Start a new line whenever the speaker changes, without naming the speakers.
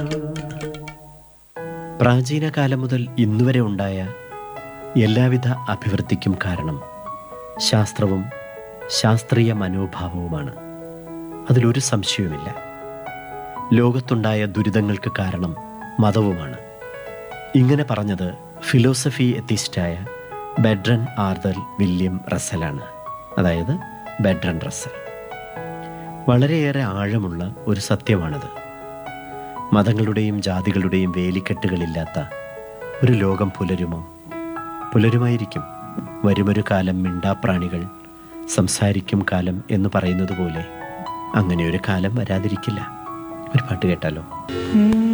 പ്രാചീന കാലം മുതൽ ഇന്നുവരെ ഉണ്ടായ എല്ലാവിധ അഭിവൃദ്ധിക്കും കാരണം ശാസ്ത്രവും ശാസ്ത്രീയ മനോഭാവവുമാണ്. അതിലൊരു സംശയവുമില്ല. ലോകത്തുണ്ടായ ദുരിതങ്ങൾക്ക് കാരണം മതവുമാണ്. ഇങ്ങനെ പറഞ്ഞത് ഫിലോസഫി എത്തിസ്റ്റായ ബെർട്രൻഡ് ആർതർ വില്യം റസ്സലാണ്. അതായത് ബെർട്രൻഡ് റസ്സൽ. വളരെയേറെ ആഴമുള്ള ഒരു സത്യമാണിത്. മതങ്ങളുടെയും ജാതികളുടെയും വേലിക്കെട്ടുകളില്ലാത്ത ഒരു ലോകം പുലരുമോ? പുലരുമായിരിക്കും. വരുമൊരു കാലം മിണ്ടാപ്രാണികൾ സംസാരിക്കും കാലം എന്ന് പറയുന്നത് പോലെ അങ്ങനെയൊരു കാലം വരാതിരിക്കില്ല. ഒരു പാട്ട് കേട്ടാലോ?